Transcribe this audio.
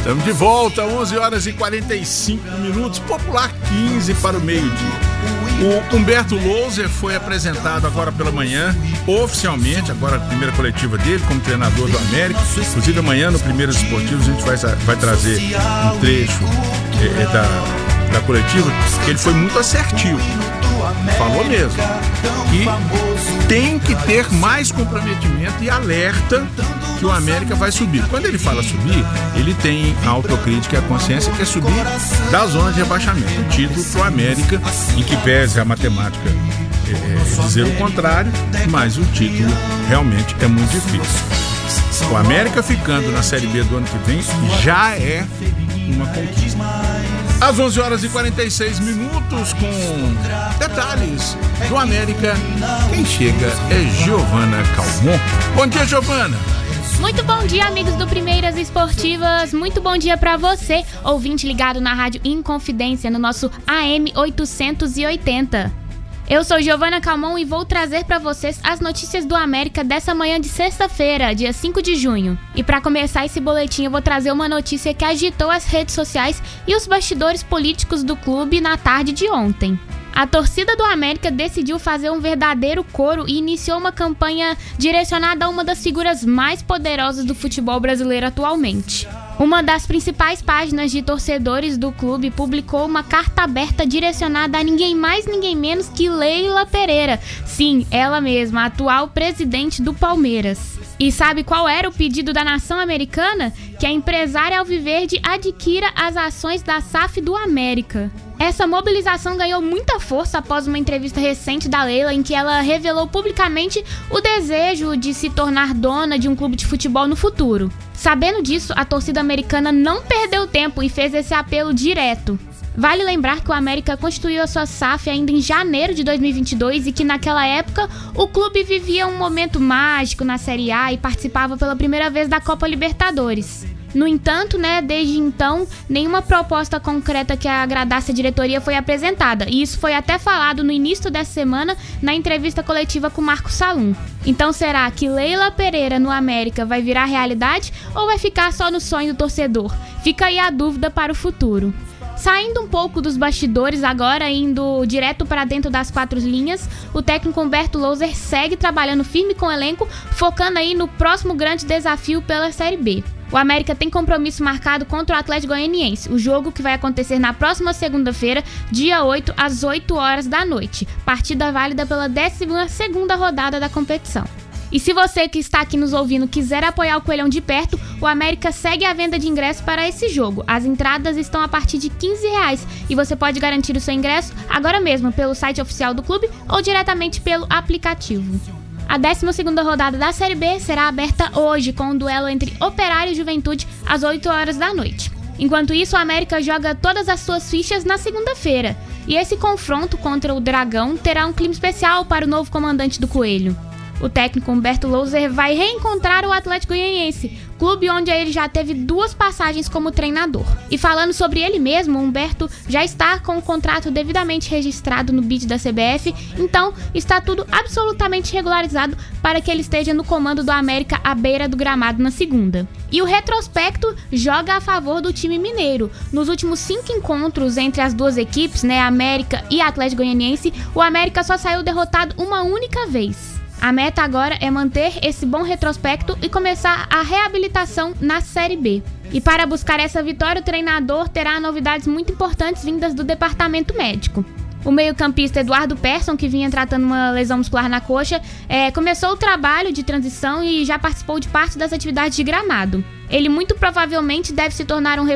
Estamos de volta, 11 horas e 45 minutos, popular 15 para o meio-dia. O Humberto Louser foi apresentado agora pela manhã, oficialmente, agora a primeira coletiva dele como treinador do América. Inclusive amanhã no Primeiros Esportivos a gente vai trazer um trecho da coletiva, que ele foi muito assertivo. Falou mesmo que tem que ter mais comprometimento e alerta que o América vai subir. Quando ele fala subir, ele tem a autocrítica e a consciência que é subir da zona de rebaixamento. O título pro América, em que pese a matemática dizer o contrário, mas o título realmente é muito difícil. O América ficando na Série B do ano que vem já é uma conquista. Às 11 horas e 46 minutos, com detalhes do América, quem chega é Giovana Calmon. Bom dia, Giovana. Muito bom dia, amigos do Primeiras Esportivas. Muito bom dia pra você, ouvinte ligado na Rádio Inconfidência, no nosso AM 880. Eu sou Giovana Calmon e vou trazer para vocês as notícias do América dessa manhã de sexta-feira, dia 5 de junho. E para começar esse boletim, eu vou trazer uma notícia que agitou as redes sociais e os bastidores políticos do clube na tarde de ontem. A torcida do América decidiu fazer um verdadeiro coro e iniciou uma campanha direcionada a uma das figuras mais poderosas do futebol brasileiro atualmente. Uma das principais páginas de torcedores do clube publicou uma carta aberta direcionada a ninguém mais, ninguém menos que Leila Pereira. Sim, ela mesma, a atual presidente do Palmeiras. E sabe qual era o pedido da nação americana? Que a empresária alviverde adquira as ações da SAF do América. Essa mobilização ganhou muita força após uma entrevista recente da Leila, em que ela revelou publicamente o desejo de se tornar dona de um clube de futebol no futuro. Sabendo disso, a torcida americana não perdeu tempo e fez esse apelo direto. Vale lembrar que o América constituiu a sua SAF ainda em janeiro de 2022 e que naquela época o clube vivia um momento mágico na Série A e participava pela primeira vez da Copa Libertadores. No entanto, desde então, nenhuma proposta concreta que agradasse a diretoria foi apresentada, e isso foi até falado no início dessa semana na entrevista coletiva com Marcos Salum. Então será que Leila Pereira no América vai virar realidade ou vai ficar só no sonho do torcedor? Fica aí a dúvida para o futuro. Saindo um pouco dos bastidores agora, indo direto para dentro das quatro linhas, o técnico Humberto Louser segue trabalhando firme com o elenco, focando aí no próximo grande desafio pela Série B. O América tem compromisso marcado contra o Atlético Goianiense, o jogo que vai acontecer na próxima segunda-feira, dia 8, às 8 horas da noite, partida válida pela 12ª rodada da competição. E se você que está aqui nos ouvindo quiser apoiar o Coelhão de perto, o América segue a venda de ingressos para esse jogo. As entradas estão a partir de R$15 e você pode garantir o seu ingresso agora mesmo pelo site oficial do clube ou diretamente pelo aplicativo. A 12ª rodada da Série B será aberta hoje com um duelo entre Operário e Juventude às 8 horas da noite. Enquanto isso, o América joga todas as suas fichas na segunda-feira. E esse confronto contra o Dragão terá um clima especial para o novo comandante do Coelho. O técnico Humberto Louser vai reencontrar o Atlético Goianiense, clube onde ele já teve 2 passagens como treinador. E falando sobre ele mesmo, Humberto já está com o contrato devidamente registrado no BID da CBF, então está tudo absolutamente regularizado para que ele esteja no comando do América à beira do gramado na segunda. E o retrospecto joga a favor do time mineiro. Nos últimos 5 encontros entre as duas equipes, América e Atlético Goianiense, o América só saiu derrotado uma única vez. A meta agora é manter esse bom retrospecto e começar a reabilitação na Série B. E para buscar essa vitória, o treinador terá novidades muito importantes vindas do departamento médico. O meio-campista Eduardo Persson, que vinha tratando uma lesão muscular na coxa, começou o trabalho de transição e já participou de parte das atividades de gramado. Ele muito provavelmente deve se tornar um